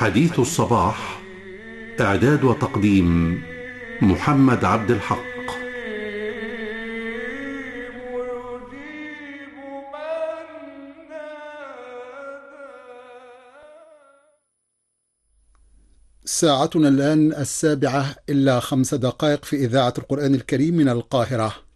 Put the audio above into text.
حديث الصباح. إعداد وتقديم محمد عبد الحق. ساعتنا الآن 7:05 في إذاعة القرآن الكريم من القاهرة.